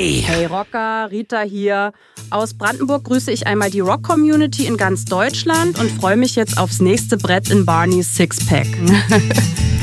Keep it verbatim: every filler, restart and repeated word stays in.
Hey! Hey Rocker, Rita hier. Aus Brandenburg grüße ich einmal die Rock-Community in ganz Deutschland und freue mich jetzt aufs nächste Brett in Barneys Sixpack.